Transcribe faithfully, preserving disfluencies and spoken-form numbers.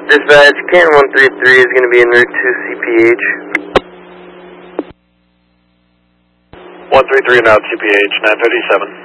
Dispatch, Can one three three is going to be en route to C P H. one three three now at C P H, nine fifty-seven.